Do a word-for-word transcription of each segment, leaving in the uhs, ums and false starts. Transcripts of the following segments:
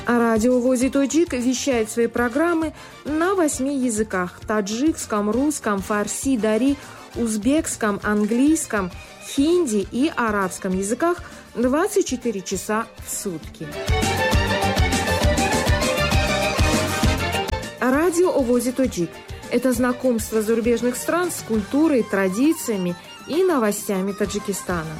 А радио ВОЗ и Тоджик вещает свои программы на восьми языках – таджикском, русском, фарси, дари, узбекском, английском, хинди и арабском языках двадцать четыре часа в сутки. Радио о ВОЗ и Тоджик – это знакомство зарубежных стран с культурой, традициями и новостями Таджикистана.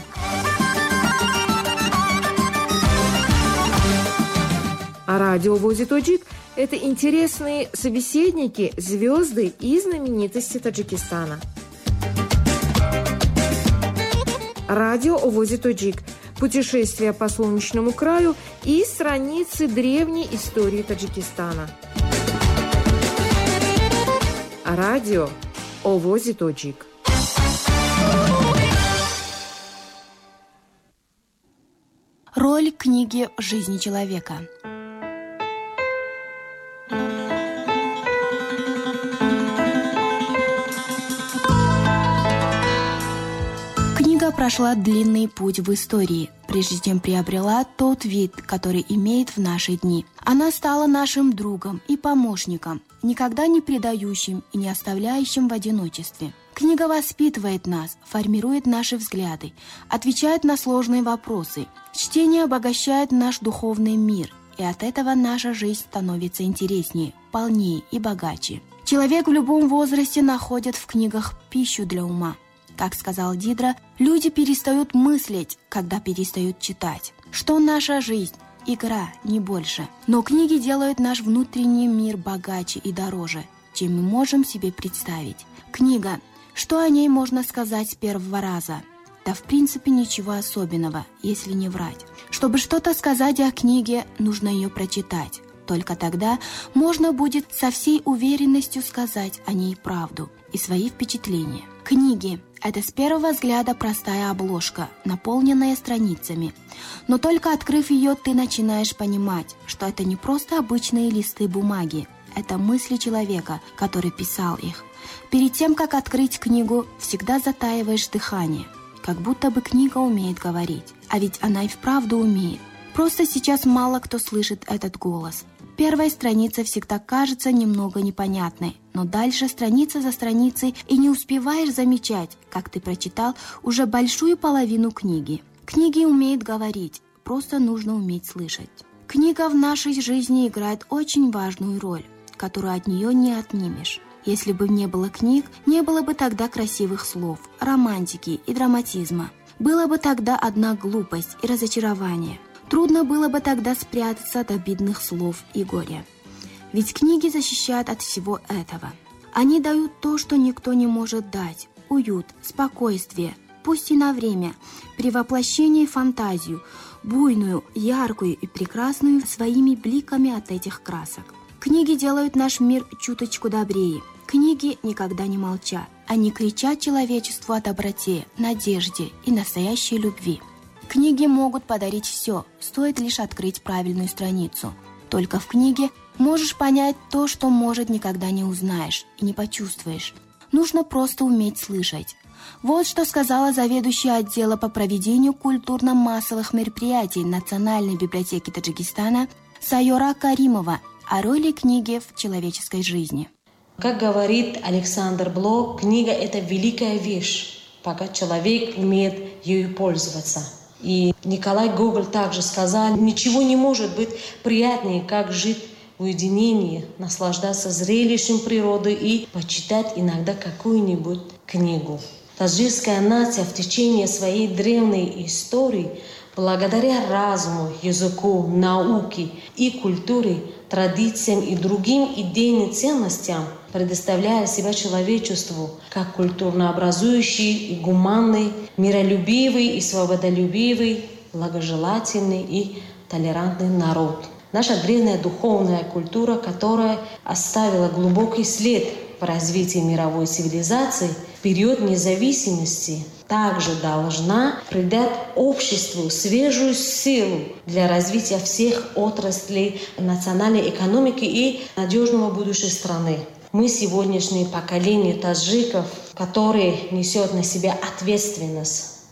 А радио ВОЗ и Тоджик – это интересные собеседники, звезды и знаменитости Таджикистана. Радио о ВОЗ и Тоджик – путешествие по солнечному краю и страницы древней истории Таджикистана. Радио о ВОЗ и Тоджик. Роль книги в жизни человека. Книга прошла длинный путь в истории, прежде чем приобрела тот вид, который имеет в наши дни. Она стала нашим другом и помощником, никогда не предающим и не оставляющим в одиночестве. Книга воспитывает нас, формирует наши взгляды, отвечает на сложные вопросы. Чтение обогащает наш духовный мир, и от этого наша жизнь становится интереснее, полнее и богаче. Человек в любом возрасте находит в книгах пищу для ума. Как сказал Дидро, люди перестают мыслить, когда перестают читать. Что наша жизнь? Игра, не больше. Но книги делают наш внутренний мир богаче и дороже, чем мы можем себе представить. Книга. Что о ней можно сказать с первого раза? Да в принципе ничего особенного, если не врать. Чтобы что-то сказать о книге, нужно ее прочитать. Только тогда можно будет со всей уверенностью сказать о ней правду и свои впечатления. Книги – это с первого взгляда простая обложка, наполненная страницами. Но только открыв ее, ты начинаешь понимать, что это не просто обычные листы бумаги. Это мысли человека, который писал их. Перед тем, как открыть книгу, всегда затаиваешь дыхание, как будто бы книга умеет говорить. А ведь она и вправду умеет. Просто сейчас мало кто слышит этот голос. Первая страница всегда кажется немного непонятной, но дальше страница за страницей и не успеваешь замечать, как ты прочитал уже большую половину книги. Книги умеют говорить, просто нужно уметь слышать. Книга в нашей жизни играет очень важную роль, которую от нее не отнимешь. Если бы не было книг, не было бы тогда красивых слов, романтики и драматизма. Была бы тогда одна глупость и разочарование. Трудно было бы тогда спрятаться от обидных слов и горя. Ведь книги защищают от всего этого. Они дают то, что никто не может дать. Уют, спокойствие, пусть и на время, при воплощении фантазию, буйную, яркую и прекрасную своими бликами от этих красок. Книги делают наш мир чуточку добрее. Книги никогда не молчат. Они кричат человечеству о доброте, надежде и настоящей любви. Книги могут подарить все, стоит лишь открыть правильную страницу. Только в книге можешь понять то, что, может, никогда не узнаешь и не почувствуешь. Нужно просто уметь слышать. Вот что сказала заведующая отдела по проведению культурно-массовых мероприятий Национальной библиотеки Таджикистана Сайора Каримова о роли книги в человеческой жизни. Как говорит Александр Блок, книга – это великая вещь, пока человек умеет ею пользоваться. И Николай Гоголь также сказал, ничего не может быть приятнее, как жить в уединении, наслаждаться зрелищем природы и почитать иногда какую-нибудь книгу. Таджикская нация в течение своей древней истории, благодаря разуму, языку, науке и культуре, традициям и другим идейным ценностям, предоставляя себя человечеству как культурнообразующий и гуманный, миролюбивый и свободолюбивый, благожелательный и толерантный народ. Наша древняя духовная культура, которая оставила глубокий след в развитии мировой цивилизации в период независимости, также должна придать обществу свежую силу для развития всех отраслей национальной экономики и надежного будущего страны. Мы, сегодняшнее поколение таджиков, которое несет на себя ответственность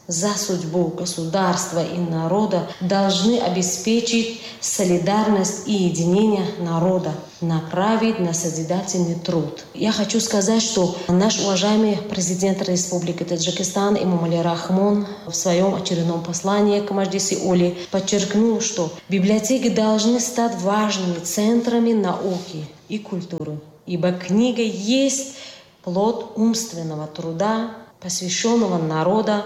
за судьбу государства и народа должны обеспечить солидарность и единение народа, направить на созидательный труд. Я хочу сказать, что наш уважаемый президент Республики Таджикистан Эмомали Рахмон в своем очередном послании к Маджлиси Оли подчеркнул, что библиотеки должны стать важными центрами науки и культуры, ибо книга есть плод умственного труда, посвященного народа,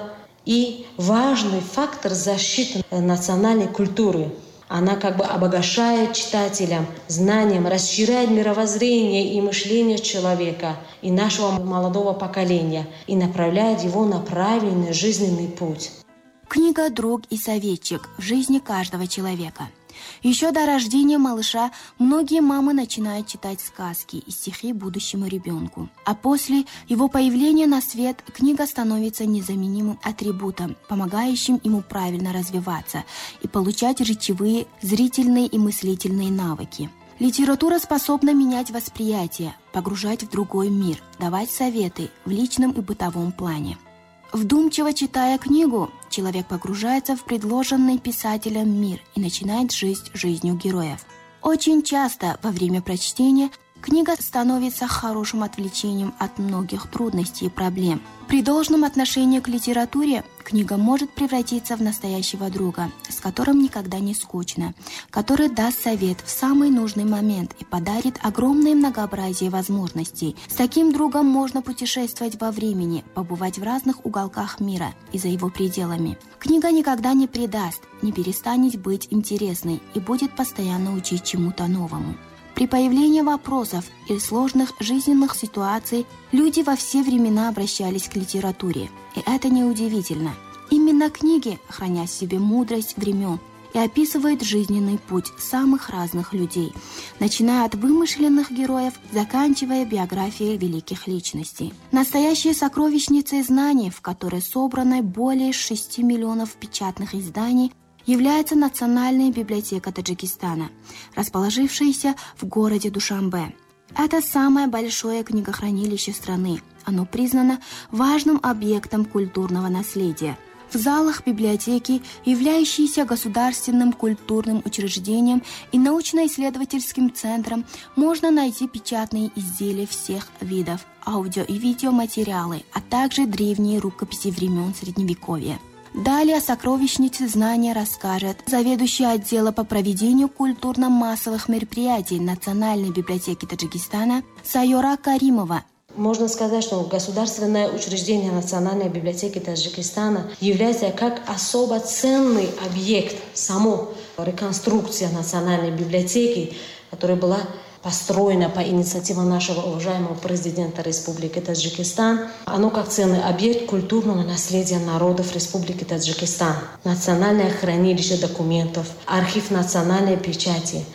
и важный фактор защиты национальной культуры. Она как бы обогащает читателям знанием, расширяет мировоззрение и мышление человека и нашего молодого поколения и направляет его на правильный жизненный путь. Книга – друг и советчик в жизни каждого человека. Еще до рождения малыша многие мамы начинают читать сказки и стихи будущему ребенку. А после его появления на свет книга становится незаменимым атрибутом, помогающим ему правильно развиваться и получать речевые, зрительные и мыслительные навыки. Литература способна менять восприятие, погружать в другой мир, давать советы в личном и бытовом плане. Вдумчиво читая книгу, человек погружается в предложенный писателем мир и начинает жить жизнью героев. Очень часто во время прочтения книга становится хорошим отвлечением от многих трудностей и проблем. При должном отношении к литературе книга может превратиться в настоящего друга, с которым никогда не скучно, который даст совет в самый нужный момент и подарит огромное многообразие возможностей. С таким другом можно путешествовать во времени, побывать в разных уголках мира и за его пределами. Книга никогда не предаст, не перестанет быть интересной и будет постоянно учить чему-то новому. При появлении вопросов и сложных жизненных ситуаций люди во все времена обращались к литературе. И это неудивительно. Именно книги хранят в себе мудрость времен и описывают жизненный путь самых разных людей, начиная от вымышленных героев, заканчивая биографией великих личностей. Настоящие сокровищницы знаний, в которой собрано более шести миллионов печатных изданий, является Национальная библиотека Таджикистана, расположившаяся в городе Душанбе. Это самое большое книгохранилище страны. Оно признано важным объектом культурного наследия. В залах библиотеки, являющейся государственным культурным учреждением и научно-исследовательским центром, можно найти печатные изделия всех видов, аудио- и видеоматериалы, а также древние рукописи времен Средневековья. Далее о сокровищнице знания расскажет заведующая отдела по проведению культурно-массовых мероприятий Национальной библиотеки Таджикистана Сайора Каримова. Можно сказать, что государственное учреждение Национальной библиотеки Таджикистана является как особо ценный объект, само реконструкция Национальной библиотеки, которая была построена по инициативе нашего уважаемого президента Республики Таджикистан. Оно как ценный объект культурного наследия народов Республики Таджикистан. Национальное хранилище документов, архив национальной печати,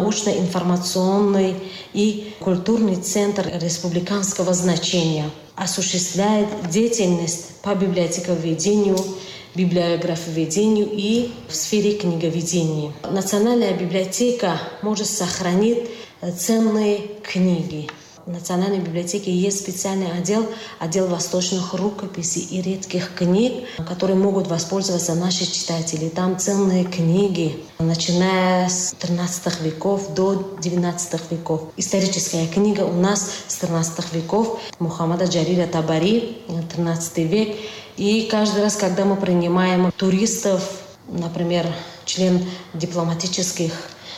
научно-информационный и культурный центр республиканского значения. Осуществляет деятельность по библиотековедению, библиографоведению и в сфере книговедения. Национальная библиотека может сохранить ценные книги. В Национальной библиотеке есть специальный отдел, отдел восточных рукописей и редких книг, которые могут воспользоваться наши читатели. Там ценные книги, начиная с тринадцатых веков до девятнадцатых веков. Историческая книга у нас с тринадцатых веков Мухаммада Джарира Табари, тринадцатый век. И каждый раз, когда мы принимаем туристов, например, член дипломатических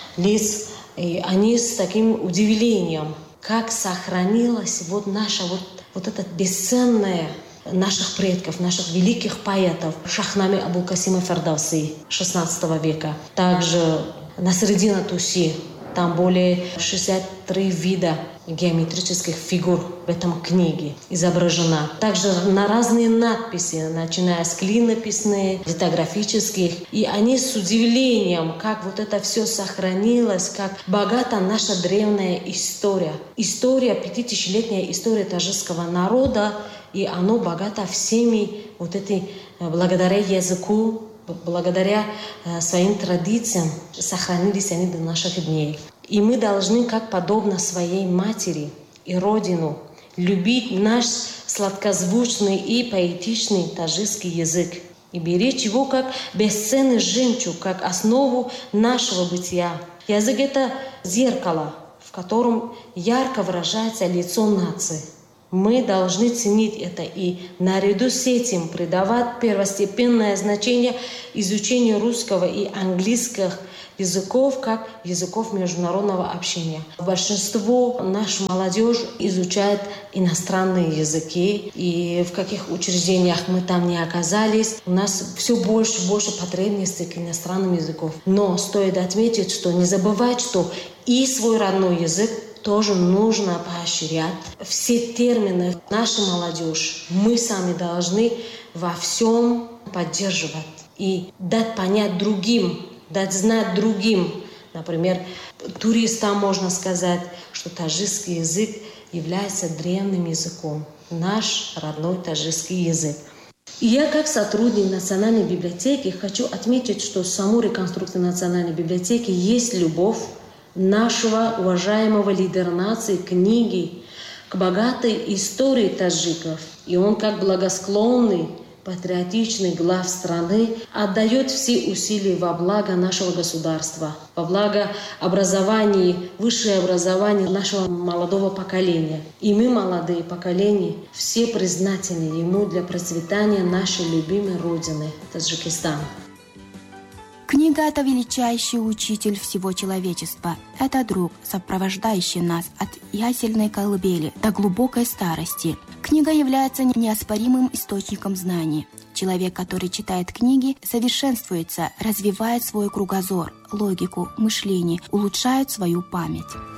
лиц, и они с таким удивлением, как сохранилось вот наше вот, вот это бесценное наших предков, наших великих поэтов, Шахнаме Абулкасима Фердауси шестнадцатого века. Также Насреддина Туси, там более шестьдесят три вида геометрических фигур в этом книге изображена. Также на разные надписи, начиная с клинописных, литографических. И они с удивлением, как вот это все сохранилось, как богата наша древняя история. История, пятитысячелетняя история таджикского народа, и оно богато всеми вот эти, благодаря языку, благодаря своим традициям, сохранились они до наших дней. И мы должны, как подобно своей матери и родину, любить наш сладкозвучный и поэтичный таджикский язык. и беречь его как бесценный жемчуг, как основу нашего бытия. Язык – это зеркало, в котором ярко выражается лицо нации. Мы должны ценить это и наряду с этим придавать первостепенное значение изучению русского и английского языков как языков международного общения. Большинство нашей молодежи изучает иностранные языки, и в каких учреждениях мы там не оказались, у нас все больше и больше потребностей к иностранным языкам. Но стоит отметить, что не забывать, что и свой родной язык тоже нужно поощрять. Все термины нашей молодежи мы сами должны во всем поддерживать и дать понять другим, дать знать другим. Например, туристам можно сказать, что таджикский язык является древним языком, наш родной таджикский язык. И я, как сотрудник Национальной библиотеки, хочу отметить, что в саму реконструкцию Национальной библиотеки есть любовь нашего уважаемого лидера нации к книге, к богатой истории таджиков. И он, как благосклонный, патриотичный глав страны, отдает все усилия во благо нашего государства, во благо образования, высшее образование нашего молодого поколения. И мы, молодые поколения, все признательны ему для процветания нашей любимой родины Таджикистана. Книга – это величайший учитель всего человечества. Это друг, сопровождающий нас от ясельной колыбели до глубокой старости. Книга является неоспоримым источником знаний. Человек, который читает книги, совершенствуется, развивает свой кругозор, логику, мышление, улучшает свою память.